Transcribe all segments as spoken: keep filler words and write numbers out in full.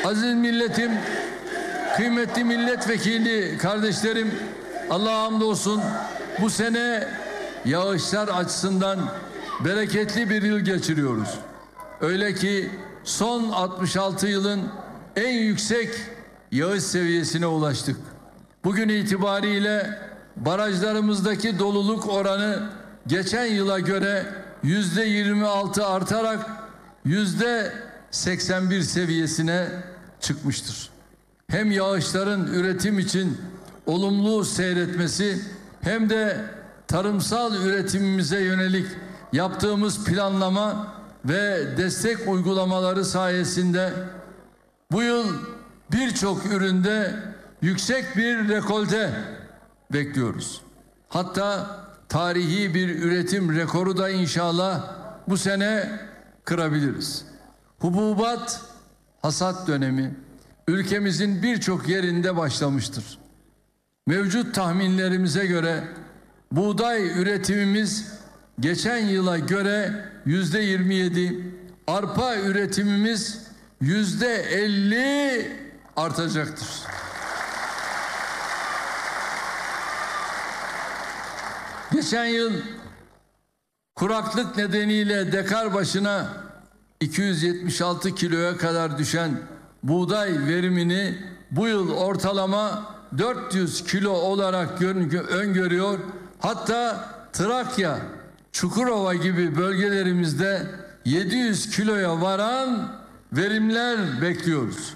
Aziz milletim, kıymetli milletvekili kardeşlerim, Allah'a hamdolsun bu sene yağışlar açısından bereketli bir yıl geçiriyoruz. Öyle ki son altmış altı yılın en yüksek yağış seviyesine ulaştık. Bugün itibariyle barajlarımızdaki doluluk oranı geçen yıla göre yüzde yirmi altı artarak yüzde seksen bir seviyesine çıkmıştır. Hem yağışların üretim için olumlu seyretmesi hem de tarımsal üretimimize yönelik yaptığımız planlama ve destek uygulamaları sayesinde bu yıl birçok üründe yüksek bir rekolte bekliyoruz. Hatta tarihi bir üretim rekoru da inşallah bu sene kırabiliriz. Hububat hasat dönemi ülkemizin birçok yerinde başlamıştır. Mevcut tahminlerimize göre buğday üretimimiz geçen yıla göre yüzde yirmi yedi, arpa üretimimiz yüzde elli artacaktır. Geçen yıl kuraklık nedeniyle dekar başına iki yüz yetmiş altı kiloya kadar düşen buğday verimini bu yıl ortalama dört yüz kilo olarak öngörüyor. Hatta Trakya, Çukurova gibi bölgelerimizde yedi yüz kiloya varan verimler bekliyoruz.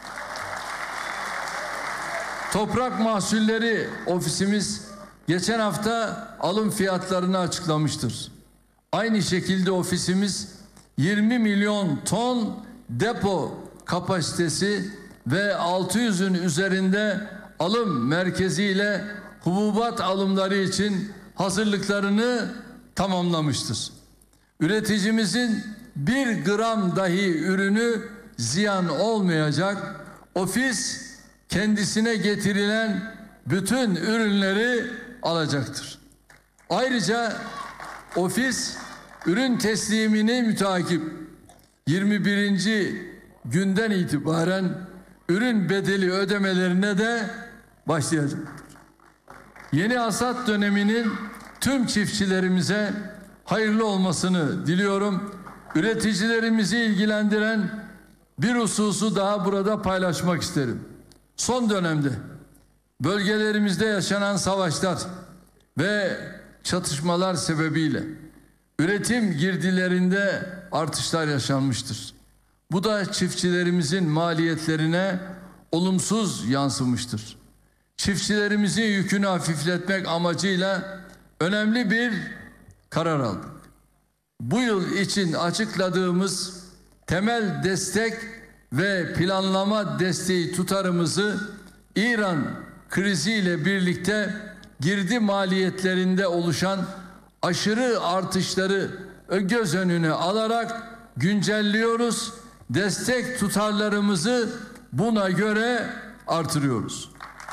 Toprak Mahsulleri Ofisimiz geçen hafta alım fiyatlarını açıklamıştır. Aynı şekilde ofisimiz yirmi milyon ton depo kapasitesi ve altı yüzün üzerinde alım merkeziyle hububat alımları için hazırlıklarını tamamlamıştır. Üreticimizin bir gram dahi ürünü ziyan olmayacak. Ofis kendisine getirilen bütün ürünleri alacaktır. Ayrıca ofis ürün teslimini mütakip yirmi birinci günden itibaren ürün bedeli ödemelerine de başlayacaktır. Yeni hasat döneminin tüm çiftçilerimize hayırlı olmasını diliyorum. Üreticilerimizi ilgilendiren bir hususu daha burada paylaşmak isterim. Son dönemde bölgelerimizde yaşanan savaşlar ve çatışmalar sebebiyle üretim girdilerinde artışlar yaşanmıştır. Bu da çiftçilerimizin maliyetlerine olumsuz yansımıştır. Çiftçilerimizin yükünü hafifletmek amacıyla önemli bir karar aldık. Bu yıl için açıkladığımız temel destek ve planlama desteği tutarımızı İran kriziyle birlikte girdi maliyetlerinde oluşan aşırı artışları göz önüne alarak güncelliyoruz. Destek tutarlarımızı buna göre artırıyoruz.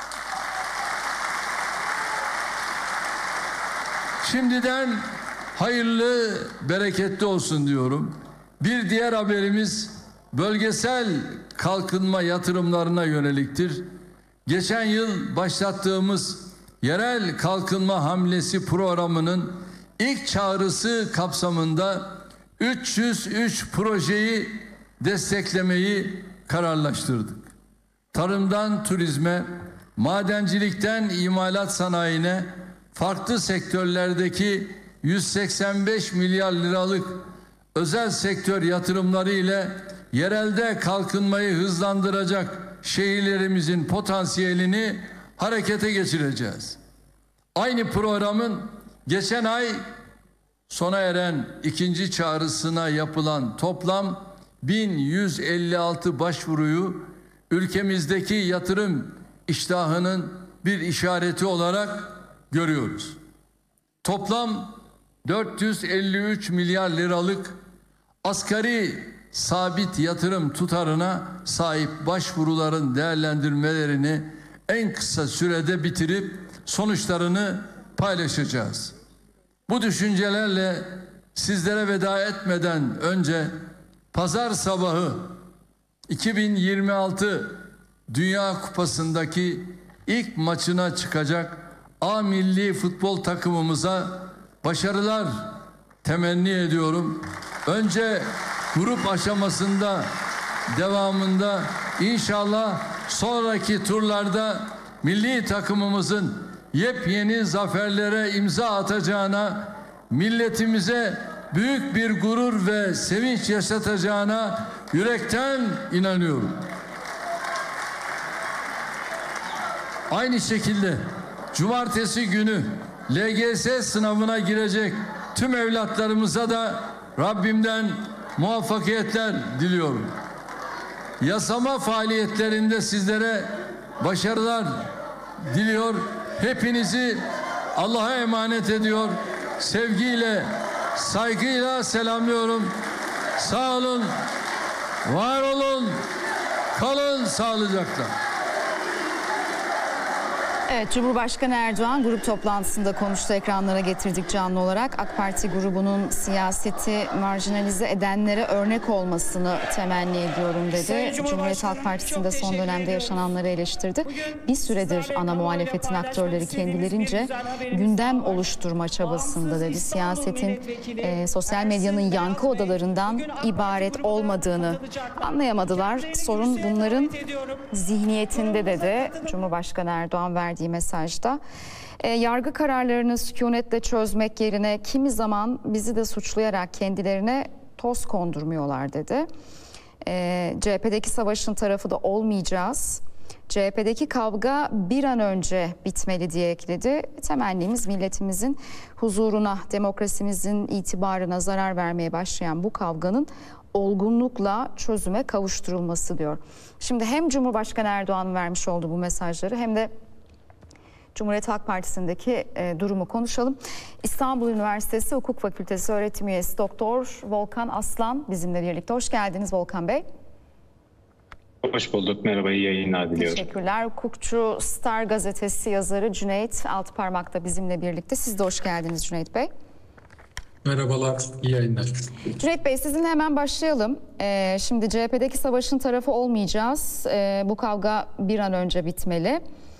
Şimdiden hayırlı, bereketli olsun diyorum. Bir diğer haberimiz bölgesel kalkınma yatırımlarına yöneliktir. Geçen yıl başlattığımız yerel kalkınma hamlesi programının ilk çağrısı kapsamında üç yüz üç projeyi desteklemeyi kararlaştırdık. Tarımdan turizme, madencilikten imalat sanayine, farklı sektörlerdeki yüz seksen beş milyar liralık özel sektör yatırımları ile yerelde kalkınmayı hızlandıracak şehirlerimizin potansiyelini harekete geçireceğiz. Aynı programın geçen ay sona eren ikinci çağrısına yapılan toplam bin yüz elli altı başvuruyu ülkemizdeki yatırım iştahının bir işareti olarak görüyoruz. Toplam dört yüz elli üç milyar liralık asgari sabit yatırım tutarına sahip başvuruların değerlendirmelerini en kısa sürede bitirip sonuçlarını paylaşacağız. Bu düşüncelerle sizlere veda etmeden önce pazar sabahı iki bin yirmi altı Dünya Kupası'ndaki ilk maçına çıkacak A milli futbol takımımıza başarılar temenni ediyorum. Önce grup aşamasında, devamında inşallah sonraki turlarda milli takımımızın yepyeni zaferlere imza atacağına, milletimize büyük bir gurur ve sevinç yaşatacağına yürekten inanıyorum. Aynı şekilde cumartesi günü L G S sınavına girecek tüm evlatlarımıza da Rabbimden muvaffakiyetler diliyorum. Yasama faaliyetlerinde sizlere başarılar diliyor. Hepinizi Allah'a emanet ediyor. Sevgiyle, saygıyla selamlıyorum. Sağ olun, var olun, kalın sağlıcakla. Evet, Cumhurbaşkanı Erdoğan grup toplantısında konuştu, ekranlara getirdik canlı olarak. AK Parti grubunun siyaseti marjinalize edenlere örnek olmasını temenni ediyorum dedi. Cumhuriyet Halk Partisi'nde son dönemde yaşananları eleştirdi. Bir süredir ana muhalefetin aktörleri kendilerince gündem oluşturma çabasında dedi. Siyasetin e, sosyal medyanın yankı odalarından ibaret olmadığını anlayamadılar. Sorun bunların zihniyetinde dedi Cumhurbaşkanı Erdoğan verdiği mesajda. E, yargı kararlarını sükunetle çözmek yerine kimi zaman bizi de suçlayarak kendilerine toz kondurmuyorlar dedi. E, C H P'deki savaşın tarafı da olmayacağız. C H P'deki kavga bir an önce bitmeli diye ekledi. Temennimiz milletimizin huzuruna, demokrasimizin itibarına zarar vermeye başlayan bu kavganın olgunlukla çözüme kavuşturulması diyor. Şimdi hem Cumhurbaşkanı Erdoğan'ın vermiş olduğu bu mesajları hem de Cumhuriyet Halk Partisi'ndeki e, durumu konuşalım. İstanbul Üniversitesi Hukuk Fakültesi öğretim üyesi Doktor Volkan Aslan bizimle birlikte. Hoş geldiniz Volkan Bey. Hoş bulduk. Merhaba, iyi yayınlar diliyorum. Teşekkürler. Hukukçu, Star gazetesi yazarı Cüneyt Altıparmak da bizimle birlikte. Siz de hoş geldiniz Cüneyt Bey. Merhabalar, iyi yayınlar. Cüneyt Bey, sizinle hemen başlayalım. Ee, şimdi C H P'deki savaşın tarafı olmayacağız. Ee, bu kavga bir an önce bitmeli.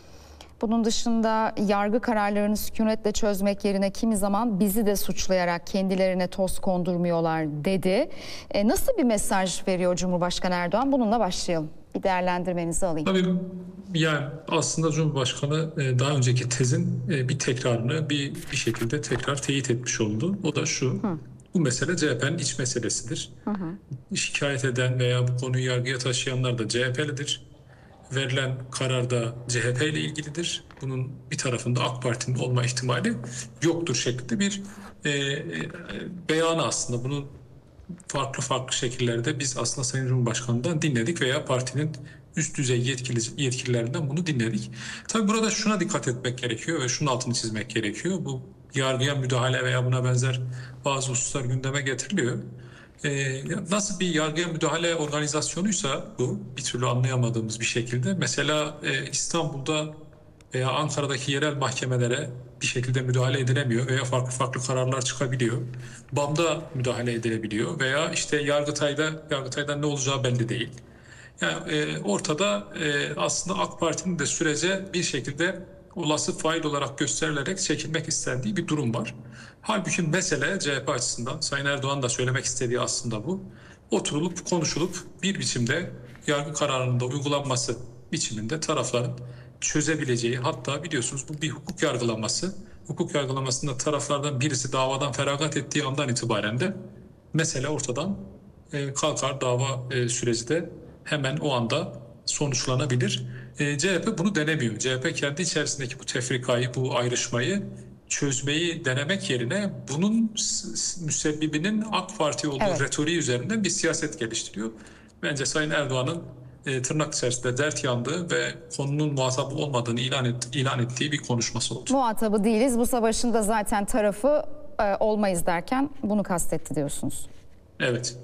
Bunun dışında yargı kararlarını sükunetle çözmek yerine kimi zaman bizi de suçlayarak kendilerine toz kondurmuyorlar dedi. Ee, nasıl bir mesaj veriyor Cumhurbaşkanı Erdoğan? Bununla başlayalım. Bir değerlendirmenizi alayım. Tabii yani aslında Cumhurbaşkanı daha önceki tezin bir tekrarını bir, bir şekilde tekrar teyit etmiş oldu. O da şu, Hı. bu mesele C H P'nin iç meselesidir. Hı hı. Şikayet eden veya bu konuyu yargıya taşıyanlar da C H P'lidir. Verilen karar da C H P ile ilgilidir. Bunun bir tarafında AK Parti'nin olma ihtimali yoktur şeklinde bir e, e, beyanı aslında. Bunun farklı farklı şekillerde biz aslında Sayın Cumhurbaşkanı'ndan dinledik veya partinin üst düzey yetkili, yetkililerinden bunu dinledik. Tabii burada şuna dikkat etmek gerekiyor ve şunun altını çizmek gerekiyor. Bu yargıya müdahale veya buna benzer bazı hususlar gündeme getiriliyor. Ee, nasıl bir yargıya müdahale organizasyonuysa bu, bir türlü anlayamadığımız bir şekilde. Mesela e, İstanbul'da veya Ankara'daki yerel mahkemelere bir şekilde müdahale edilemiyor veya farklı farklı kararlar çıkabiliyor. B A M'da müdahale edilebiliyor veya işte Yargıtay'da, Yargıtay'dan ne olacağı belli değil. Yani e, ortada e, aslında AK Parti'nin de sürece bir şekilde olası fail olarak gösterilerek çekilmek istendiği bir durum var. Halbuki mesele C H P açısından, Sayın Erdoğan da söylemek istediği aslında bu. Oturulup konuşulup bir biçimde yargı kararının da uygulanması biçiminde tarafların çözebileceği, hatta biliyorsunuz bu bir hukuk yargılaması. Hukuk yargılamasında taraflardan birisi davadan feragat ettiği andan itibaren de mesele ortadan kalkar, dava süreci de hemen o anda sonuçlanabilir. C H P bunu denemiyor. C H P kendi içerisindeki bu tefrikayı, bu ayrışmayı çözmeyi denemek yerine bunun müsebbibinin AK Parti olduğu evet. retoriği üzerinden bir siyaset geliştiriyor. Bence Sayın Erdoğan'ın e, tırnak içerisinde dert yandığı ve konunun muhatabı olmadığını ilan, et, ilan ettiği bir konuşması oldu. Muhatabı değiliz. Bu savaşın da zaten tarafı e, olmayız derken bunu kastetti diyorsunuz. Evet.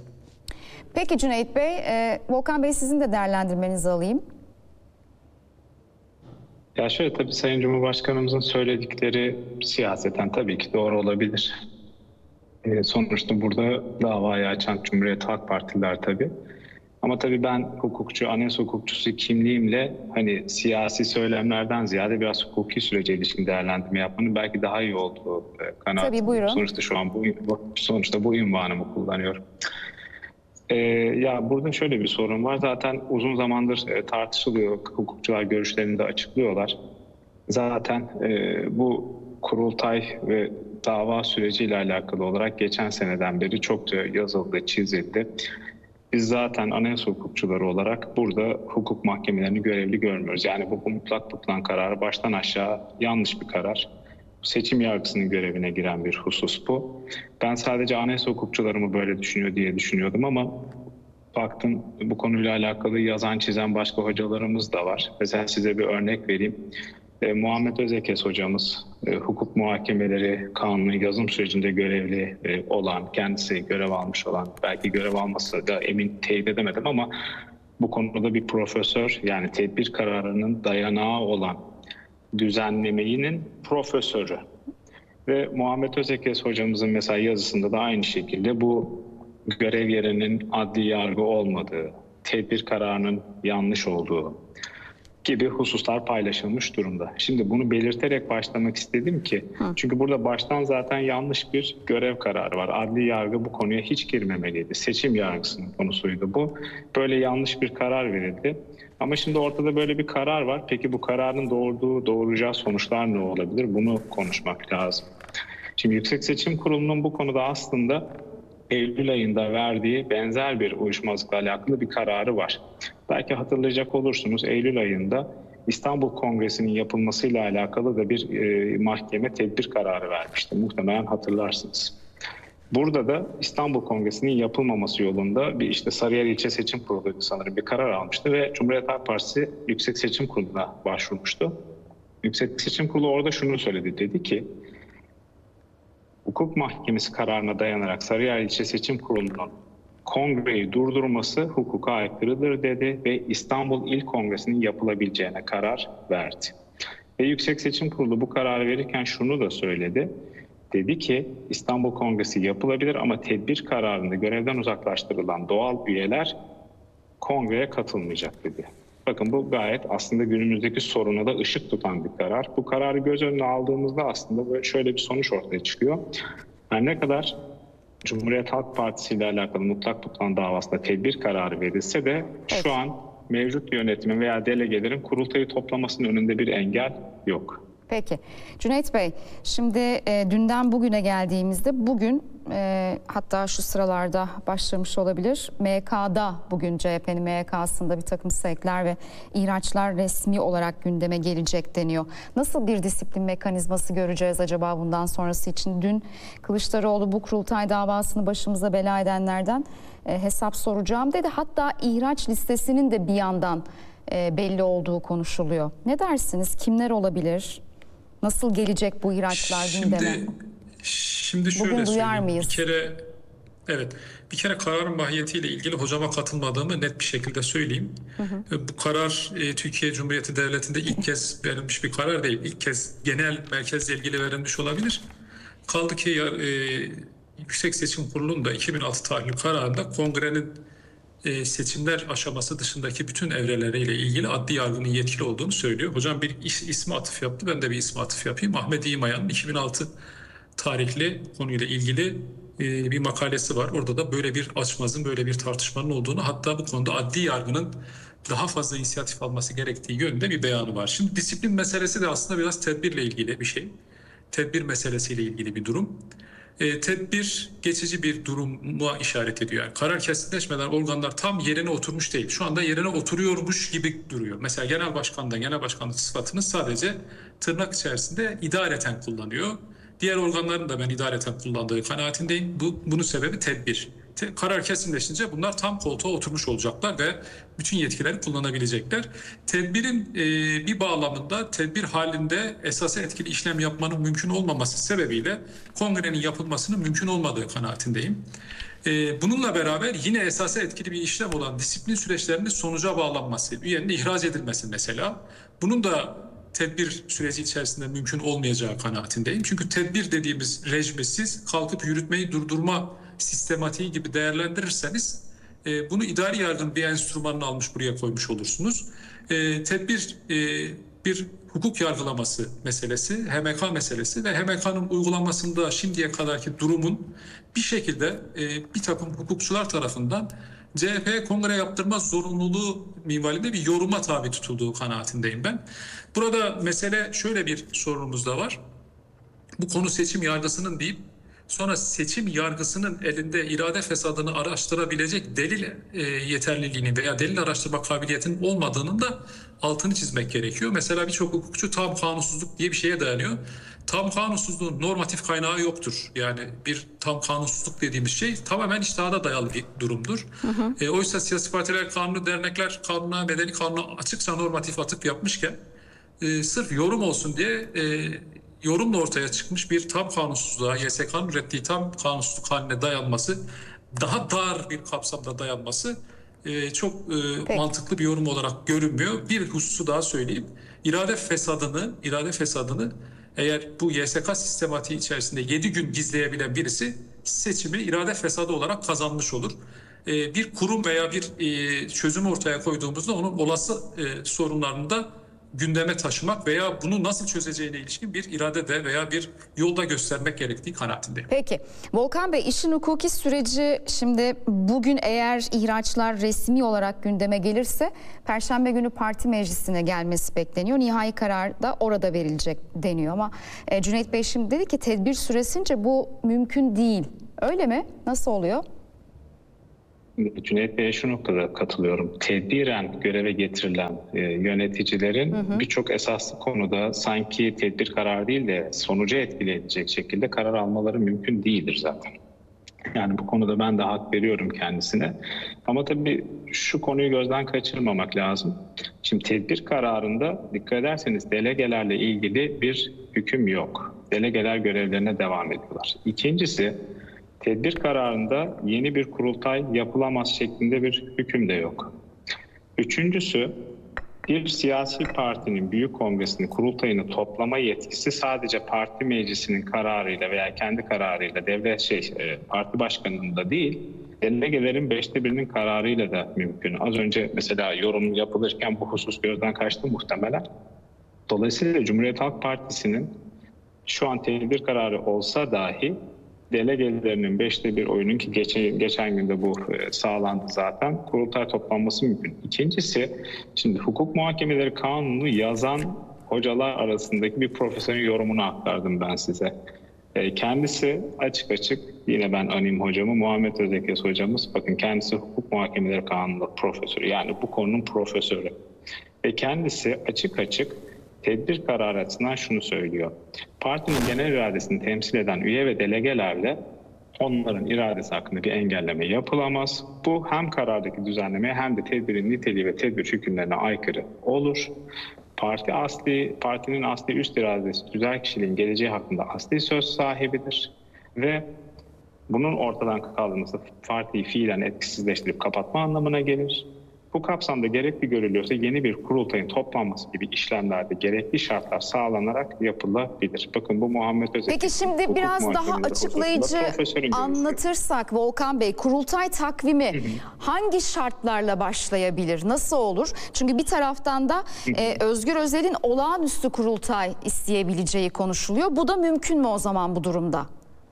Peki Cüneyt Bey, e, Volkan Bey sizin de değerlendirmenizi alayım. Ya şöyle, tabii Sayın Cumhurbaşkanımızın söyledikleri siyaseten tabii ki doğru olabilir. E, sonuçta burada davayı açan Cumhuriyet Halk Partililer tabii. Ama tabii ben hukukçu, anayasa hukukçusu kimliğimle hani siyasi söylemlerden ziyade biraz hukuki sürece ilişkin değerlendirme yapmanın belki daha iyi olduğu kanaatindeyim. Tabii, buyurun. Sonuçta şu an bu, sonuçta bu ünvanımı kullanıyorum. Ee, ya burada şöyle bir sorun var. Zaten uzun zamandır e, tartışılıyor. Hukukçular görüşlerini de açıklıyorlar. Zaten e, bu kurultay ve dava süreciyle alakalı olarak geçen seneden beri çokça yazıldı, çizildi. Biz zaten anayasa hukukçuları olarak burada hukuk mahkemelerini görevli görmüyoruz. Yani bu, bu mutlak tutulan kararı baştan aşağı yanlış bir karar. Seçim yargısının görevine giren bir husus bu. Ben sadece anayasa hukukçuları mı böyle düşünüyor diye düşünüyordum ama baktım bu konuyla alakalı yazan çizen başka hocalarımız da var. Mesela size bir örnek vereyim. E, Muhammed Özekes hocamız e, hukuk muhakemeleri kanunu yazım sürecinde görevli e, olan, kendisi görev almış olan, belki görev alması da emin teyit edemedim ama bu konuda bir profesör, yani tedbir kararının dayanağı olan düzenlemenin profesörü. Ve Muhammed Özekes hocamızın mesela yazısında da aynı şekilde bu görev yerinin adli yargı olmadığı, tedbir kararının yanlış olduğu gibi hususlar paylaşılmış durumda. Şimdi bunu belirterek başlamak istedim ki, Hı. çünkü burada baştan zaten yanlış bir görev kararı var. Adli yargı bu konuya hiç girmemeliydi. Seçim yargısının konusuydu bu. Böyle yanlış bir karar verildi. Ama şimdi ortada böyle bir karar var. Peki bu kararın doğurduğu, doğuracağı sonuçlar ne olabilir? Bunu konuşmak lazım. Şimdi Yüksek Seçim Kurulu'nun bu konuda aslında Eylül ayında verdiği benzer bir uyuşmazlıkla alakalı bir kararı var. Belki hatırlayacak olursunuz, Eylül ayında İstanbul Kongresi'nin yapılmasıyla alakalı da bir e, mahkeme tedbir kararı vermişti. Muhtemelen hatırlarsınız. Burada da İstanbul Kongresi'nin yapılmaması yolunda bir işte Sarıyer İlçe Seçim Kurulu sanırım bir karar almıştı ve Cumhuriyet Halk Partisi Yüksek Seçim Kurulu'na başvurmuştu. Yüksek Seçim Kurulu orada şunu söyledi, dedi ki hukuk mahkemesi kararına dayanarak Sarıyer İlçe Seçim Kurulu'nun kongreyi durdurması hukuka aykırıdır dedi ve İstanbul İl Kongresi'nin yapılabileceğine karar verdi. Ve Yüksek Seçim Kurulu bu kararı verirken şunu da söyledi. Dedi ki İstanbul Kongresi yapılabilir ama tedbir kararında görevden uzaklaştırılan doğal üyeler kongreye katılmayacak dedi. Bakın bu gayet aslında günümüzdeki soruna da ışık tutan bir karar. Bu kararı göz önüne aldığımızda aslında böyle şöyle bir sonuç ortaya çıkıyor. Her ne kadar Cumhuriyet Halk Partisi ile alakalı mutlak tutulan davasında tedbir kararı verilse de evet, şu an mevcut yönetimin veya delegelerin kurultayı toplamasının önünde bir engel yok. Peki. Cüneyt Bey, şimdi e, dünden bugüne geldiğimizde bugün e, hatta şu sıralarda başlamış olabilir. M Y K'da bugün C H P'nin M Y K'sında bir takım sevkler ve ihraçlar resmi olarak gündeme gelecek deniyor. Nasıl bir disiplin mekanizması göreceğiz acaba bundan sonrası için? Dün Kılıçdaroğlu bu kurultay davasını başımıza bela edenlerden e, hesap soracağım dedi. Hatta ihraç listesinin de bir yandan e, belli olduğu konuşuluyor. Ne dersiniz? Kimler olabilir? Nasıl gelecek bu ihraçlar gündeme? Şimdi, şimdi şöyle Bugün duyar söyleyeyim. mıyız? Bir kere evet, bir kere kararın mahiyetiyle ilgili hocama katılmadığımı net bir şekilde söyleyeyim. Hı hı. Bu karar e, Türkiye Cumhuriyeti Devleti'nde ilk kez verilmiş bir karar değil. İlk kez genel merkezle ilgili verilmiş olabilir. Kaldı ki e, Yüksek Seçim Kurulu'nun da iki bin altı tarihli kararında kongrenin e, seçimler aşaması dışındaki bütün evreleriyle ilgili adli yargının yetkili olduğunu söylüyor. Hocam bir is, ismi atıf yaptı. Ben de bir ismi atıf yapayım. Ahmet İmayan'ın iki bin altı tarihli konuyla ilgili e, bir makalesi var. Orada da böyle bir açmazın, böyle bir tartışmanın olduğunu, hatta bu konuda adli yargının daha fazla inisiyatif alması gerektiği yönünde bir beyanı var. Şimdi disiplin meselesi de aslında biraz tedbirle ilgili bir şey. Tedbir meselesiyle ilgili bir durum. E, tedbir geçici bir duruma işaret ediyor. Yani karar kesinleşmeden organlar tam yerine oturmuş değil. Şu anda yerine oturuyormuş gibi duruyor. Mesela genel başkan da genel başkanlık sıfatını sadece tırnak içerisinde idareten kullanıyor. Diğer organların da ben idareten kullandığı kanaatindeyim. Bu, bunun sebebi tedbir. Te, karar kesinleşince bunlar tam koltuğa oturmuş olacaklar ve bütün yetkileri kullanabilecekler. Tedbirin e, bir bağlamında tedbir halinde esasa etkili işlem yapmanın mümkün olmaması sebebiyle kongrenin yapılmasının mümkün olmadığı kanaatindeyim. E, bununla beraber yine esasa etkili bir işlem olan disiplin süreçlerinin sonuca bağlanması, üyenin ihraç edilmesi mesela, bunun da tedbir süreci içerisinde mümkün olmayacağı kanaatindeyim. Çünkü tedbir dediğimiz rejimi siz kalkıp yürütmeyi durdurma sistematiği gibi değerlendirirseniz E, bunu idari yargının bir enstrümanını almış buraya koymuş olursunuz. E, tedbir e, bir hukuk yargılaması meselesi, H M K meselesi ve H M K'nın uygulanmasında şimdiye kadarki durumun bir şekilde e, bir takım hukukçular tarafından C H P'ye kongre yaptırma zorunluluğu minvalinde bir yoruma tabi tutulduğu kanaatindeyim ben. Burada mesele şöyle bir sorunumuz da var. Bu konu seçim yargısının deyip sonra seçim yargısının elinde irade fesadını araştırabilecek delil e, yeterliliğini veya delil araştırma kabiliyetinin olmadığının da altını çizmek gerekiyor. Mesela birçok hukukçu tam kanunsuzluk diye bir şeye dayanıyor. Tam kanunsuzluğun normatif kaynağı yoktur. Yani bir tam kanunsuzluk dediğimiz şey tamamen içtihada dayalı bir durumdur. Hı hı. E, oysa siyasi partiler kanunu, dernekler kanuna, medeni kanuna açıkça normatif atıf yapmışken e, sırf yorum olsun diye e, yorumla ortaya çıkmış bir tam kanunsuzluğa, Y S K'nın ürettiği tam kanunsuzluk haline dayanması, daha dar bir kapsamda dayanması e, çok e, mantıklı bir yorum olarak görünmüyor. Bir hususu daha söyleyeyim. İrade fesadını, irade fesadını eğer bu Y S K sistematiği içerisinde yedi gün gizleyebilen birisi seçimi irade fesadı olarak kazanmış olur. E, bir kurum veya bir e, çözüm ortaya koyduğumuzda onun olası e, sorunlarını da gündeme taşımak veya bunu nasıl çözeceğine ilişkin bir irade de veya bir yolda göstermek gerektiği kanaatindeyim. Peki Volkan Bey, işin hukuki süreci şimdi bugün eğer ihraçlar resmi olarak gündeme gelirse Perşembe günü parti meclisine gelmesi bekleniyor. Nihai karar da orada verilecek deniyor ama e, Cüneyt Bey şimdi dedi ki tedbir süresince bu mümkün değil. Öyle mi? Nasıl oluyor? Cüneyt Bey'e şu noktada katılıyorum. Tedbiren göreve getirilen e, yöneticilerin birçok esaslı konuda sanki tedbir kararı değil de sonucu etkileyecek şekilde karar almaları mümkün değildir zaten. Yani bu konuda ben de hak veriyorum kendisine. Ama tabii şu konuyu gözden kaçırmamak lazım. Şimdi tedbir kararında dikkat ederseniz delegelerle ilgili bir hüküm yok. Delegeler görevlerine devam ediyorlar. İkincisi, tedbir kararında yeni bir kurultay yapılamaz şeklinde bir hüküm de yok. Üçüncüsü, bir siyasi partinin büyük kongresini, kurultayını toplama yetkisi sadece parti meclisinin kararıyla veya kendi kararıyla, devlet şey, parti başkanının da değil, delegelerin beşte birinin kararıyla da mümkün. Az önce mesela yorum yapılırken bu husus gözden kaçtı muhtemelen. Dolayısıyla Cumhuriyet Halk Partisi'nin şu an tedbir kararı olsa dahi delegelerinin beşte bir oyunun ki geçen, geçen günde bu sağlandı zaten, kurultay toplanması mümkün. İkincisi, şimdi hukuk muhakemeleri kanunu yazan hocalar arasındaki bir profesörün yorumunu aktardım ben size. Kendisi açık açık, yine ben anayım hocamı, Muhammed Özekes hocamız, bakın kendisi hukuk muhakemeleri kanunu profesörü, yani bu konunun profesörü. Ve kendisi açık açık tedbir kararı açısından şunu söylüyor. Partinin genel iradesini temsil eden üye ve delegelerle onların iradesi hakkında bir engelleme yapılamaz. Bu hem karardaki düzenlemeye hem de tedbirin niteliği ve tedbir hükümlerine aykırı olur. Parti asli, partinin asli üst iradesi tüzel kişiliğin geleceği hakkında asli söz sahibidir ve bunun ortadan kalkması partiyi fiilen etkisizleştirip kapatma anlamına gelir. Bu kapsamda gerekli görülüyorsa yeni bir kurultayın toplanması gibi işlemlerde gerekli şartlar sağlanarak yapılabilir. Bakın bu Muhammed Özek. Peki şimdi biraz daha açıklayıcı anlatırsak Volkan Bey, kurultay takvimi hı hı. hangi şartlarla başlayabilir? Nasıl olur? Çünkü bir taraftan da e, Özgür Özel'in olağanüstü kurultay isteyebileceği konuşuluyor. Bu da mümkün mü o zaman bu durumda?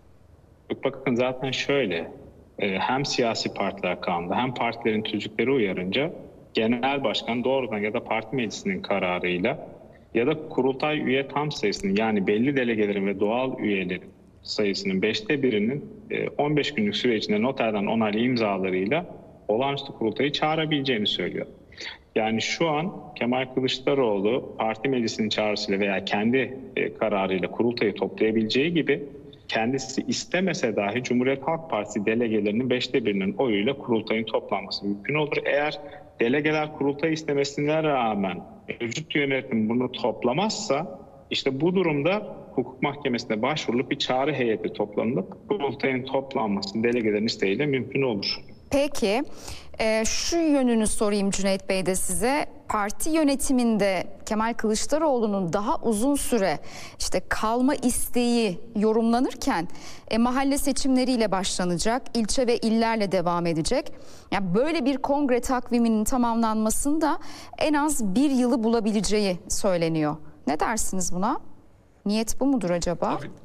Bakın zaten şöyle. Hem siyasi partiler kanunda hem partilerin tüzükleri uyarınca genel başkan doğrudan ya da parti meclisinin kararıyla ya da kurultay üye tam sayısının, yani belli delegelerin ve doğal üyelerin sayısının beşte birinin on beş günlük süre içinde noterden onaylı imzalarıyla olağanüstü kurultayı çağırabileceğini söylüyor. Yani şu an Kemal Kılıçdaroğlu parti meclisinin çağrısıyla veya kendi kararıyla kurultayı toplayabileceği gibi kendisi istemese dahi Cumhuriyet Halk Partisi delegelerinin beşte birinin oyuyla kurultayın toplanması mümkün olur. Eğer delegeler kurultayı istemesine rağmen mevcut yönetim bunu toplamazsa, işte bu durumda hukuk mahkemesine başvurulup bir çağrı heyeti toplanıp kurultayın toplanması delegelerin isteğiyle mümkün olur. Peki e, şu yönünü sorayım Cüneyt Bey de size. Parti yönetiminde Kemal Kılıçdaroğlu'nun daha uzun süre işte kalma isteği yorumlanırken e, mahalle seçimleriyle başlanacak, ilçe ve illerle devam edecek. Yani böyle bir kongre takviminin tamamlanmasında en az bir yılı bulabileceği söyleniyor. Ne dersiniz buna? Niyet bu mudur acaba? Tabii.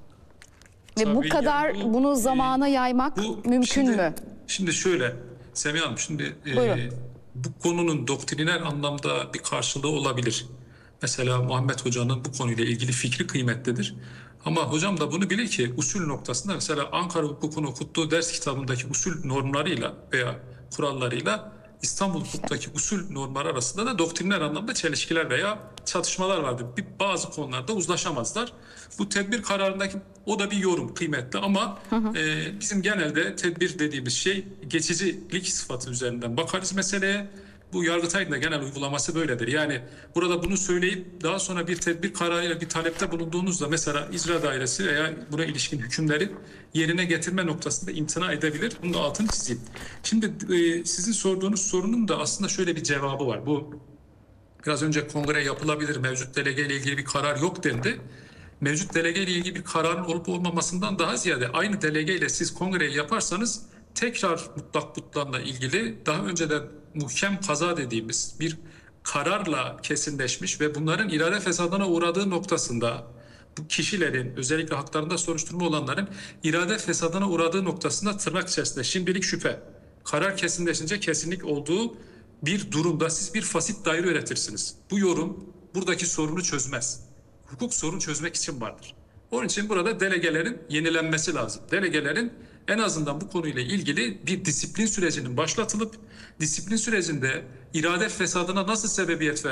Ve bu Tabii kadar yani bu, bunu zamana e, yaymak bu, mümkün şimdi, mü? Şimdi şöyle Semiha Hanım, şimdi e, Buyurun. bu konunun doktriner anlamda bir karşılığı olabilir. Mesela Muhammed Hoca'nın bu konuyla ilgili fikri kıymetlidir. Ama hocam da bunu bilir ki usul noktasında mesela Ankara hukukunu okuttuğu ders kitabındaki usul normlarıyla veya kurallarıyla İstanbul hukuktaki usul normları arasında da doktriner anlamda çelişkiler veya çatışmalar vardır. Bir, bazı konularda uzlaşamazlar. Bu tedbir kararındaki o da bir yorum kıymetli ama hı hı. E, bizim genelde tedbir dediğimiz şey geçicilik sıfatı üzerinden bakarız meseleye. Bu Yargıtay'ın da genel uygulaması böyledir. Yani burada bunu söyleyip daha sonra bir tedbir kararıyla bir talepte bulunduğunuzda mesela icra dairesi veya buna ilişkin hükümleri yerine getirme noktasında imtina edebilir. Bunun da altını çizeyim. Şimdi e, sizin sorduğunuz sorunun da aslında şöyle bir cevabı var. Bu biraz önce kongre yapılabilir, mevcut delege ile ilgili bir karar yok dendi. Mevcut delege ile ilgili bir kararın olup olmamasından daha ziyade aynı delege ile siz kongreyi yaparsanız tekrar mutlak butlanla ilgili daha önceden muhkem kaza dediğimiz bir kararla kesinleşmiş ve bunların irade fesadına uğradığı noktasında bu kişilerin özellikle haklarında soruşturma olanların irade fesadına uğradığı noktasında tırnak içerisinde şimdilik şüphe, karar kesinleşince kesinlik olduğu bir durumda siz bir fasit daire üretirsiniz. Bu yorum buradaki sorunu çözmez. Hukuk sorun çözmek için vardır. Onun için burada delegelerin yenilenmesi lazım. Delegelerin en azından bu konuyla ilgili bir disiplin sürecinin başlatılıp disiplin sürecinde irade fesadına nasıl sebebiyet ver